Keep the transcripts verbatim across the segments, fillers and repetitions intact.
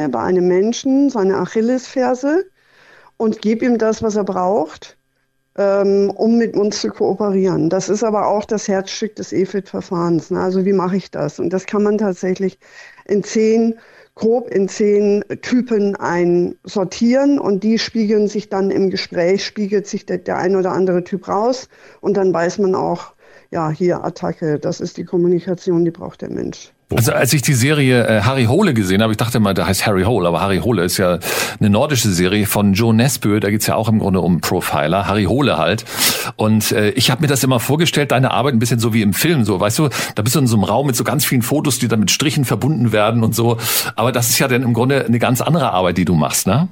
Nähe bei einem Menschen, seine Achillesferse, und gebe ihm das, was er braucht, ähm, um mit uns zu kooperieren. Das ist aber auch das Herzstück des E F I T-Verfahrens. Ne? Also wie mache ich das? Und das kann man tatsächlich in zehn, grob in zehn Typen einsortieren, und die spiegeln sich dann im Gespräch, spiegelt sich der, der ein oder andere Typ raus, und dann weiß man auch, ja, hier Attacke, das ist die Kommunikation, die braucht der Mensch. Also als ich die Serie äh, Harry Hole gesehen habe, ich dachte mal, der heißt Harry Hole, aber Harry Hole ist ja eine nordische Serie von Joe Nesbø, da geht's ja auch im Grunde um Profiler, Harry Hole halt. Und äh, ich habe mir das immer vorgestellt, deine Arbeit ein bisschen so wie im Film, so, weißt du, da bist du in so einem Raum mit so ganz vielen Fotos, die dann mit Strichen verbunden werden und so. Aber das ist ja dann im Grunde eine ganz andere Arbeit, die du machst, ne?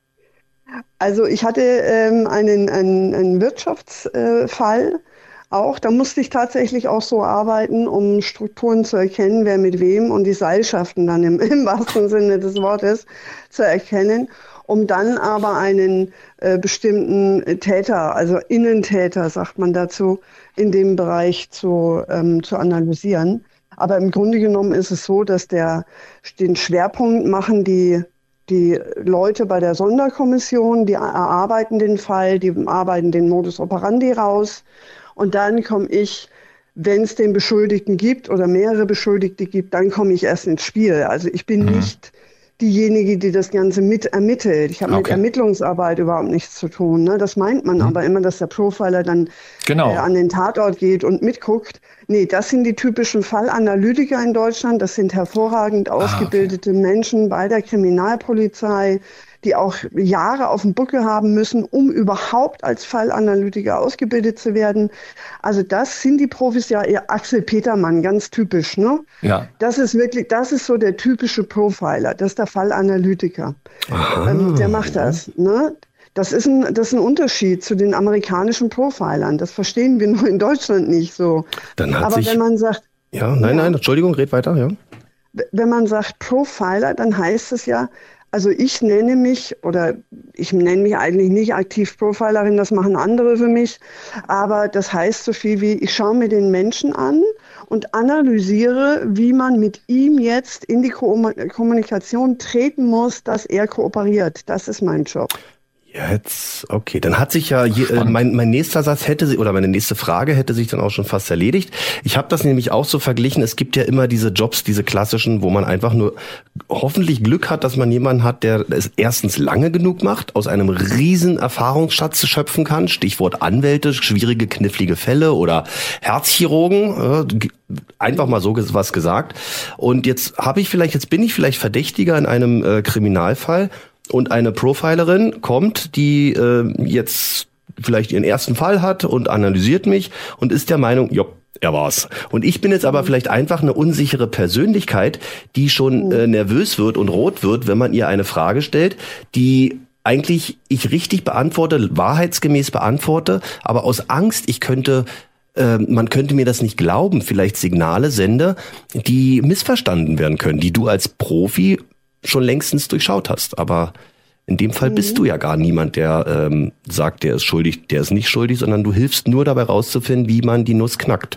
Also ich hatte ähm, einen, einen, einen Wirtschaftsfall, auch, da musste ich tatsächlich auch so arbeiten, um Strukturen zu erkennen, wer mit wem, und die Seilschaften dann im, im wahrsten Sinne des Wortes zu erkennen, um dann aber einen äh, bestimmten Täter, also Innentäter, sagt man dazu, in dem Bereich zu, ähm, zu analysieren. Aber im Grunde genommen ist es so, dass der, den Schwerpunkt machen die Die Leute bei der Sonderkommission, die erarbeiten den Fall, die arbeiten den Modus operandi raus. Und dann komme ich, wenn es den Beschuldigten gibt oder mehrere Beschuldigte gibt, dann komme ich erst ins Spiel. Also ich bin mhm. nicht diejenige, die das Ganze mit ermittelt. Ich habe okay. mit Ermittlungsarbeit überhaupt nichts zu tun. Ne? Das meint man mhm. aber immer, dass der Profiler dann genau. äh, an den Tatort geht und mitguckt. Nee, das sind die typischen Fallanalytiker in Deutschland. Das sind hervorragend ausgebildete ah, okay. Menschen bei der Kriminalpolizei, die auch Jahre auf dem Buckel haben müssen, um überhaupt als Fallanalytiker ausgebildet zu werden. Also das sind die Profis, ja, Axel Petermann, ganz typisch, ne? Ja. Das ist wirklich, das ist so der typische Profiler, das ist der Fallanalytiker. Ähm, der macht das, ne? Das ist ein, das ist ein Unterschied zu den amerikanischen Profilern. Das verstehen wir nur in Deutschland nicht so. Dann hat Aber sich, wenn man sagt, ja, nein, ja, nein, Entschuldigung, red weiter, ja. Wenn man sagt Profiler, dann heißt es ja, also ich nenne mich, oder ich nenne mich eigentlich nicht aktiv Profilerin, das machen andere für mich, aber das heißt so viel wie, ich schaue mir den Menschen an und analysiere, wie man mit ihm jetzt in die Ko- Kommunikation treten muss, dass er kooperiert. Das ist mein Job. Jetzt, okay, dann hat sich ja je, äh, mein mein nächster Satz hätte sie oder meine nächste Frage hätte sich dann auch schon fast erledigt. Ich habe das nämlich auch so verglichen. Es gibt ja immer diese Jobs, diese klassischen, wo man einfach nur hoffentlich Glück hat, dass man jemanden hat, der es erstens lange genug macht, aus einem riesen Erfahrungsschatz schöpfen kann. Stichwort Anwälte, schwierige, knifflige Fälle oder Herzchirurgen. Äh, einfach mal so was gesagt. Und jetzt habe ich vielleicht, jetzt bin ich vielleicht Verdächtiger in einem äh, Kriminalfall. Und eine Profilerin kommt, die äh, jetzt vielleicht ihren ersten Fall hat und analysiert mich und ist der Meinung, jo, er war's. Und ich bin jetzt aber vielleicht einfach eine unsichere Persönlichkeit, die schon äh, nervös wird und rot wird, wenn man ihr eine Frage stellt, die eigentlich ich richtig beantworte, wahrheitsgemäß beantworte, aber aus Angst, ich könnte äh, man könnte mir das nicht glauben, vielleicht Signale sende, die missverstanden werden können, die du als Profi schon längstens durchschaut hast. Aber in dem Fall mhm. bist du ja gar niemand, der ähm, sagt, der ist schuldig, der ist nicht schuldig, sondern du hilfst nur dabei rauszufinden, wie man die Nuss knackt.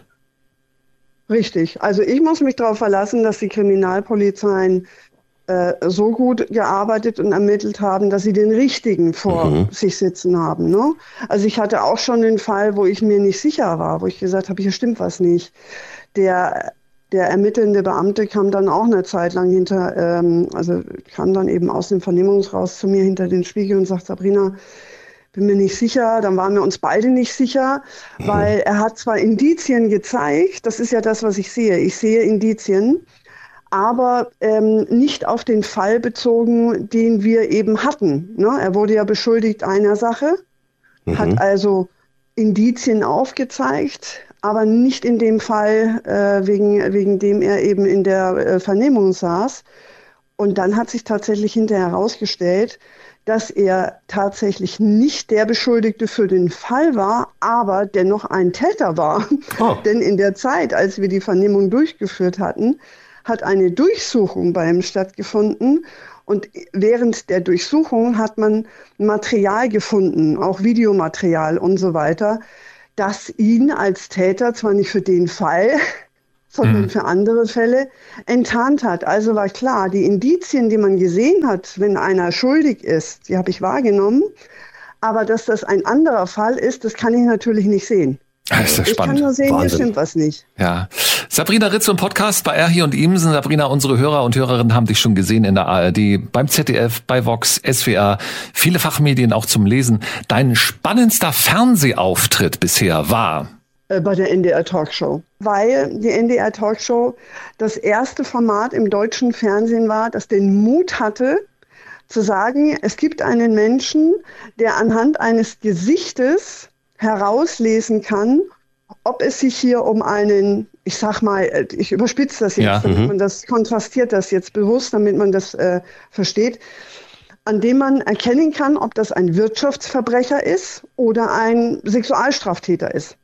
Richtig. Also ich muss mich darauf verlassen, dass die Kriminalpolizeien äh, so gut gearbeitet und ermittelt haben, dass sie den Richtigen vor mhm. sich sitzen haben. Ne? Also ich hatte auch schon einen Fall, wo ich mir nicht sicher war, wo ich gesagt habe, hier stimmt was nicht. Der Der ermittelnde Beamte kam dann auch eine Zeit lang hinter, ähm, also kam dann eben aus dem Vernehmungsraum zu mir hinter den Spiegel und sagt, Sabrina, bin mir nicht sicher. Dann waren wir uns beide nicht sicher, mhm. weil er hat zwar Indizien gezeigt, das ist ja das, was ich sehe. Ich sehe Indizien, aber ähm, nicht auf den Fall bezogen, den wir eben hatten. Ne? Er wurde ja beschuldigt einer Sache, mhm. hat also Indizien aufgezeigt, aber nicht in dem Fall, äh, wegen, wegen dem er eben in der äh, Vernehmung saß. Und dann hat sich tatsächlich hinterher herausgestellt, dass er tatsächlich nicht der Beschuldigte für den Fall war, aber dennoch ein Täter war. Oh. Denn in der Zeit, als wir die Vernehmung durchgeführt hatten, hat eine Durchsuchung bei ihm stattgefunden. Und während der Durchsuchung hat man Material gefunden, auch Videomaterial und so weiter, das ihn als Täter zwar nicht für den Fall sondern Mhm. für andere Fälle enttarnt hat. Also war klar, die Indizien, die man gesehen hat, wenn einer schuldig ist, die habe ich wahrgenommen. Aber dass das ein anderer Fall ist, das kann ich natürlich nicht sehen. Das ist ja Ich spannend. kann nur sehen, hier Wahnsinn. stimmt was nicht. Ja. Sabrina Ritz im Podcast bei Erhi und Imsen. Sabrina, unsere Hörer und Hörerinnen haben dich schon gesehen in der A R D, beim Z D F, bei Vox, S W R, viele Fachmedien auch zum Lesen. Dein spannendster Fernsehauftritt bisher war? Äh, bei der N D R Talkshow. Weil die N D R Talkshow das erste Format im deutschen Fernsehen war, das den Mut hatte, zu sagen, es gibt einen Menschen, der anhand eines Gesichtes herauslesen kann, ob es sich hier um einen, ich sag mal, ich überspitze das jetzt, Ja, damit mhm. man das kontrastiert das jetzt bewusst, damit man das äh, versteht, an dem man erkennen kann, ob das ein Wirtschaftsverbrecher ist oder ein Sexualstraftäter ist.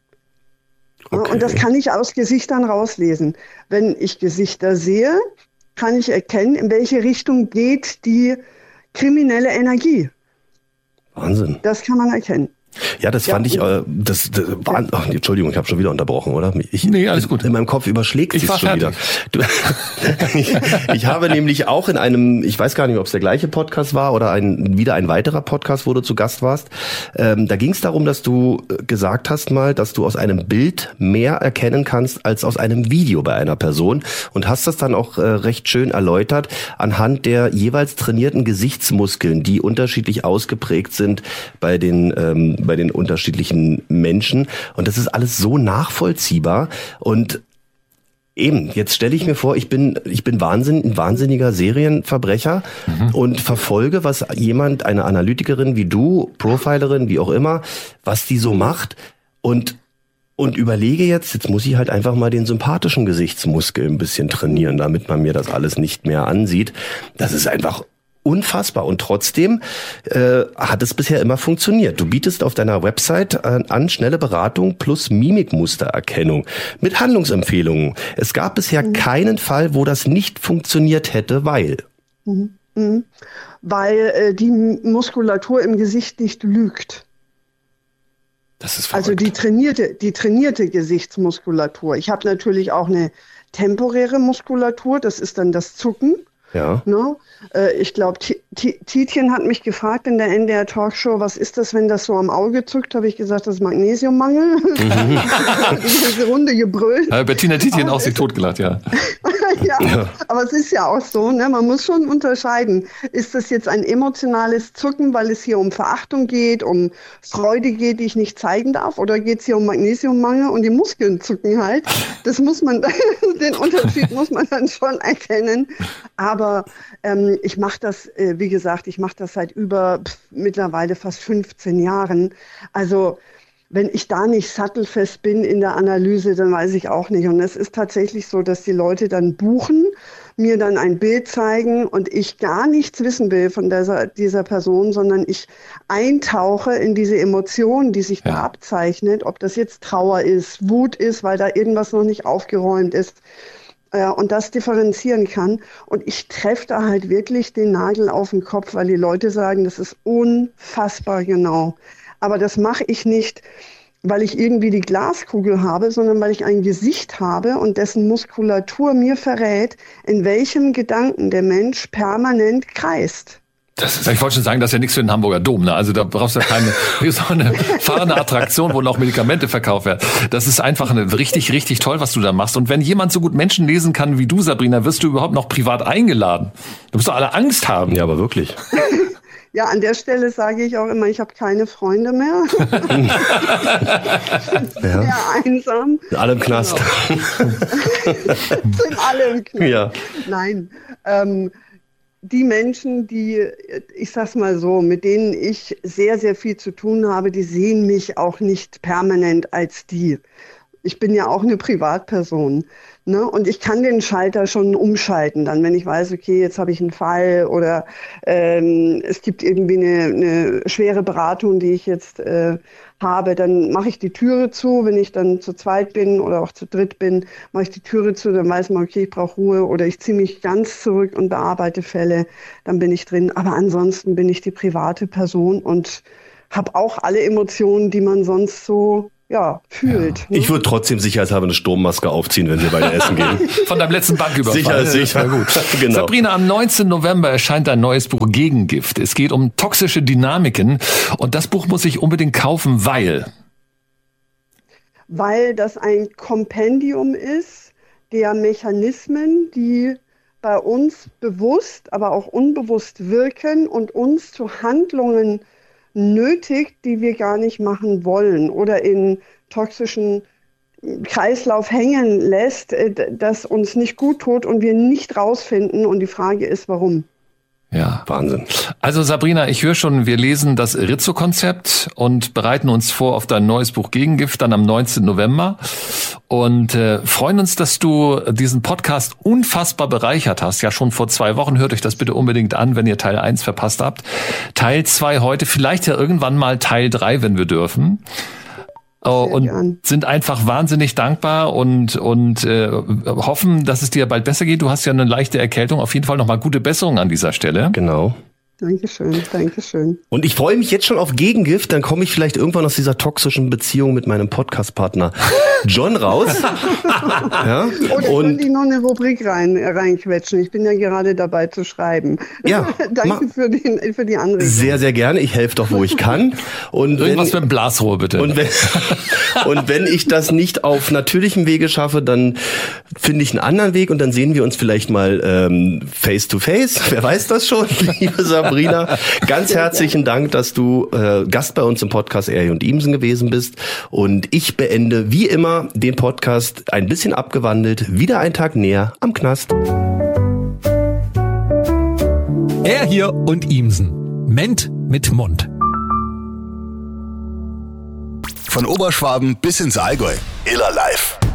Ja, Okay. und das kann ich aus Gesichtern rauslesen. Wenn ich Gesichter sehe, kann ich erkennen, in welche Richtung geht die kriminelle Energie. Wahnsinn. Das kann man erkennen. Ja, das Ja, fand ich, und- äh, das, das war, ach, Entschuldigung, ich habe schon wieder unterbrochen, oder? Ich, Nee, alles gut. In meinem Kopf überschlägt Ich sich war schon fertig. wieder. Du, ich, ich habe nämlich auch in einem, ich weiß gar nicht, ob es der gleiche Podcast war oder ein wieder ein weiterer Podcast, wo du zu Gast warst. Ähm, da ging es darum, dass du gesagt hast mal, dass du aus einem Bild mehr erkennen kannst als aus einem Video bei einer Person und hast das dann auch äh, recht schön erläutert anhand der jeweils trainierten Gesichtsmuskeln, die unterschiedlich ausgeprägt sind bei den ähm, bei den unterschiedlichen Menschen. Und das ist alles so nachvollziehbar. Und eben, jetzt stelle ich mir vor, ich bin, ich bin Wahnsinn, ein wahnsinniger Serienverbrecher mhm. und verfolge, was jemand, eine Analytikerin wie du, Profilerin, wie auch immer, was die so macht und Und überlege jetzt, jetzt muss ich halt einfach mal den sympathischen Gesichtsmuskel ein bisschen trainieren, damit man mir das alles nicht mehr ansieht. Das ist einfach unfassbar. Und trotzdem äh, hat es bisher immer funktioniert. Du bietest auf deiner Website äh, an schnelle Beratung plus Mimikmustererkennung mit Handlungsempfehlungen. Es gab bisher mhm. keinen Fall, wo das nicht funktioniert hätte, weil... Mhm. Mhm. Weil äh, die Muskulatur im Gesicht nicht lügt. Das ist also verrückt. die trainierte, die trainierte Gesichtsmuskulatur. Ich habe natürlich auch eine temporäre Muskulatur, das ist dann das Zucken. Ja. Ne? Äh, ich glaube, Tietjen hat mich gefragt in der N D R Talkshow, was ist das, wenn das so am Auge zuckt? Habe ich gesagt, das ist Magnesiummangel. Mhm. Diese Runde gebrüllt. Ja, Bettina Tietjen auch sich totgelacht, ja. ja, ja, aber es ist ja auch so, ne? Man muss schon unterscheiden. Ist das jetzt ein emotionales Zucken, weil es hier um Verachtung geht, um Freude geht, die ich nicht zeigen darf? Oder geht es hier um Magnesiummangel und die Muskeln zucken halt? Das muss man, den Unterschied muss man dann schon erkennen. Aber ähm, ich mache das, äh, wie gesagt, ich mache das seit über pff, mittlerweile fast fünfzehn Jahren. Also wenn ich da nicht sattelfest bin in der Analyse, dann weiß ich auch nicht. Und es ist tatsächlich so, dass die Leute dann buchen, mir dann ein Bild zeigen und ich gar nichts wissen will von dieser, dieser Person, sondern ich eintauche in diese Emotion, die sich ja. da abzeichnet, ob das jetzt Trauer ist, Wut ist, weil da irgendwas noch nicht aufgeräumt ist. Ja, und das differenzieren kann. Und ich treffe da halt wirklich den Nagel auf den Kopf, weil die Leute sagen, das ist unfassbar genau. Aber das mache ich nicht, weil ich irgendwie die Glaskugel habe, sondern weil ich ein Gesicht habe und dessen Muskulatur mir verrät, in welchem Gedanken der Mensch permanent kreist. Das ist, ich wollte schon sagen, das ist ja nichts für den Hamburger Dom. Ne? Also da brauchst du ja keine so eine fahrende Attraktion, wo noch Medikamente verkauft werden. Das ist einfach eine, richtig, richtig toll, was du da machst. Und wenn jemand so gut Menschen lesen kann wie du, Sabrina, wirst du überhaupt noch privat eingeladen. Du musst doch alle Angst haben. Ja, aber wirklich. Ja, an der Stelle sage ich auch immer, ich habe keine Freunde mehr. ja. Sehr einsam. Alle im Knast. Genau. Sind alle im Knast. Ja. Nein, ähm, die Menschen, die, ich sag's mal so, mit denen ich sehr, sehr viel zu tun habe, die sehen mich auch nicht permanent als die. Ich bin ja auch eine Privatperson, ne? Und ich kann den Schalter schon umschalten, dann, wenn ich weiß, okay, jetzt habe ich einen Fall oder ähm, es gibt irgendwie eine, eine schwere Beratung, die ich jetzt äh, habe, dann mache ich die Türe zu. Wenn ich dann zu zweit bin oder auch zu dritt bin, mache ich die Türe zu, dann weiß man, okay, ich brauche Ruhe oder ich ziehe mich ganz zurück und bearbeite Fälle, dann bin ich drin. Aber ansonsten bin ich die private Person und habe auch alle Emotionen, die man sonst so ja, fühlt. Ja. Ich würde trotzdem sicherheitshalber eine Sturmmaske aufziehen, wenn wir beide essen gehen. Von deinem letzten Banküberfall. Sicher, sicher. Gut. Genau. Sabrina, am neunzehnten November erscheint dein neues Buch Gegengift. Es geht um toxische Dynamiken und das Buch muss ich unbedingt kaufen, weil... Weil das ein Kompendium ist der Mechanismen, die bei uns bewusst, aber auch unbewusst wirken und uns zu Handlungen nötigt, die wir gar nicht machen wollen oder in toxischen Kreislauf hängen lässt, das uns nicht gut tut und wir nicht rausfinden. Und die Frage ist, warum? Ja, Wahnsinn. Also Sabrina, ich höre schon, wir lesen das Rizzo-Konzept und bereiten uns vor auf dein neues Buch Gegengift dann am neunzehnten November und äh, freuen uns, dass du diesen Podcast unfassbar bereichert hast. Ja, schon vor zwei Wochen. Hört euch das bitte unbedingt an, wenn ihr Teil eins verpasst habt. Teil zwei heute, vielleicht ja irgendwann mal Teil drei, wenn wir dürfen. Oh, und gern. Sind einfach wahnsinnig dankbar und und äh, hoffen, dass es dir bald besser geht. Du hast ja eine leichte Erkältung. Auf jeden Fall nochmal gute Besserung an dieser Stelle. Genau. Dankeschön, Dankeschön. Und ich freue mich jetzt schon auf Gegengift. Dann komme ich vielleicht irgendwann aus dieser toxischen Beziehung mit meinem Podcast-Partner John raus. Ja? Oder und könnte ich noch eine Rubrik rein, reinquetschen? Ich bin ja gerade dabei zu schreiben. Ja, danke für, den, für die Anregung. Sehr, sehr gerne. Ich helfe doch, wo ich kann. Und irgendwas wenn, mit dem Blasrohr, bitte. Und wenn, und wenn ich das nicht auf natürlichem Wege schaffe, dann finde ich einen anderen Weg und dann sehen wir uns vielleicht mal ähm, face to face. Wer weiß das schon, liebe Sabrina. Sabrina, ganz herzlichen Dank, dass du äh, Gast bei uns im Podcast Erich und Imsen gewesen bist. Und ich beende wie immer den Podcast ein bisschen abgewandelt, wieder ein Tag näher am Knast. Er hier und Imsen. Ment mit Mund. Von Oberschwaben bis ins Allgäu. Iller live.